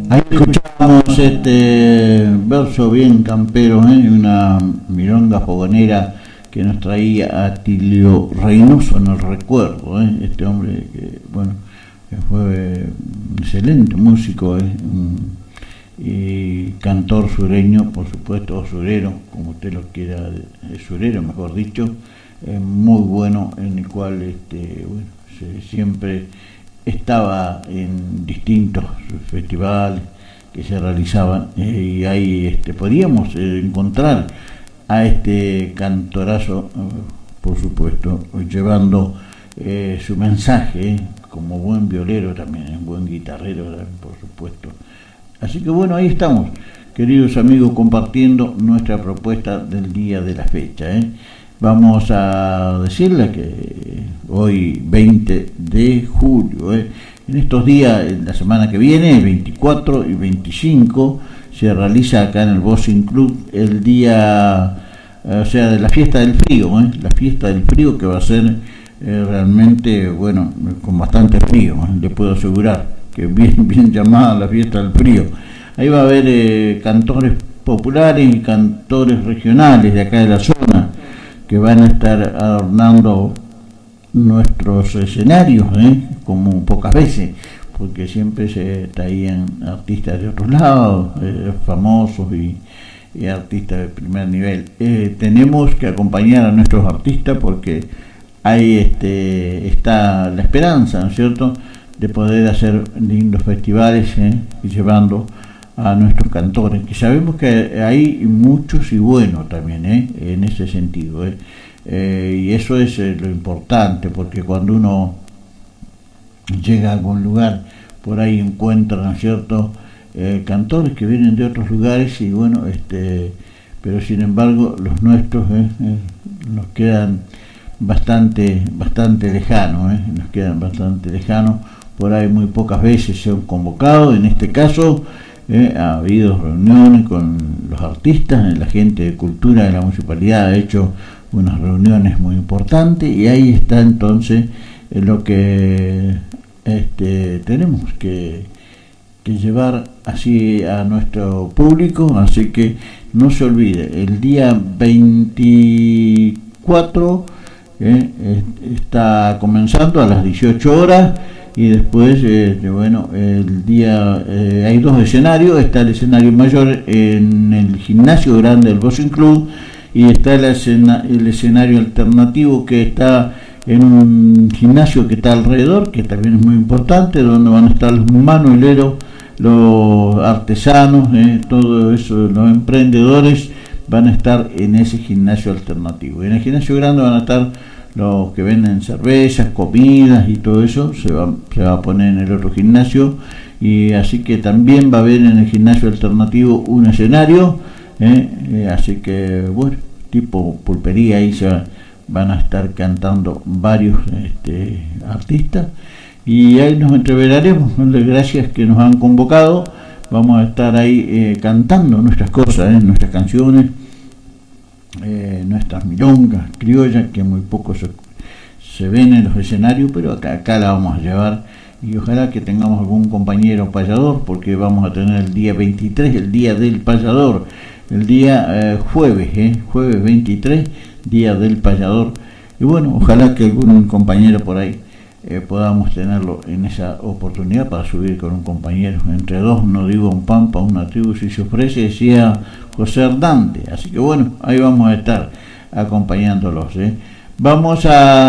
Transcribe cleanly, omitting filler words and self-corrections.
Ahí escuchamos este verso bien campero, una milonga fogonera que nos traía Atilio Reynoso en el recuerdo, este hombre que, bueno, que fue un excelente músico, y cantor sureño, por supuesto, o surero, como usted lo quiera, surero, mejor dicho, muy bueno, en el cual bueno, siempre estaba en distintos festivales que se realizaban, y ahí podíamos encontrar a este cantorazo, por supuesto, llevando su mensaje, como buen violero también, buen guitarrero también, por supuesto. Así que bueno, ahí estamos, queridos amigos, compartiendo nuestra propuesta del día de la fecha. Vamos a decirle que hoy 20 de julio, en estos días, la semana que viene, el 24 y 25, se realiza acá en el Boxing Club el día, o sea, de la fiesta del frío, la fiesta del frío, que va a ser realmente, bueno, con bastante frío, le puedo asegurar que bien llamada la fiesta del frío. Ahí va a haber cantores populares y cantores regionales de acá de la zona, que van a estar adornando nuestros escenarios, como pocas veces, porque siempre se traían artistas de otros lados, famosos y artistas de primer nivel. Tenemos que acompañar a nuestros artistas, porque ahí está la esperanza, ¿no es cierto?, de poder hacer lindos festivales, y llevando a nuestros cantores, que sabemos que hay muchos y buenos también, en ese sentido, y eso es lo importante, porque cuando uno llega a algún lugar, por ahí encuentra, ¿no es cierto?, cantores que vienen de otros lugares, y bueno, pero sin embargo los nuestros nos quedan bastante lejanos, nos quedan bastante lejanos. Por ahí muy pocas veces se han convocado. En este caso ha habido reuniones con los artistas, la gente de cultura de la municipalidad ha hecho unas reuniones muy importantes, y ahí está entonces lo que tenemos que llevar así a nuestro público. Así que no se olvide, el día 24 está comenzando a las 18 horas, y después, bueno, el día hay dos escenarios. Está el escenario mayor en el gimnasio grande del Boxing Club, y está el escenario alternativo, que está en un gimnasio que está alrededor, que también es muy importante, donde van a estar los manueleros, los artesanos, todo eso, los emprendedores van a estar en ese gimnasio alternativo. En el gimnasio grande van a estar los que venden cervezas, comidas y todo eso, se va a poner en el otro gimnasio, y así que también va a haber en el gimnasio alternativo un escenario, así que bueno, tipo pulpería, ahí van a estar cantando varios artistas, y ahí nos entreveraremos. Gracias que nos han convocado, vamos a estar ahí cantando nuestras cosas, nuestras canciones, nuestras milongas criollas, que muy poco se ven en los escenarios, pero acá la vamos a llevar, y ojalá que tengamos algún compañero payador, porque vamos a tener el día 23, el día del payador, el día jueves 23, día del payador, y bueno, ojalá que algún compañero por ahí podamos tenerlo en esa oportunidad para subir con un compañero. Entre dos no digo un pan para una tribu si se ofrece, decía José Hernández. Así que bueno, ahí vamos a estar acompañándolos. Vamos a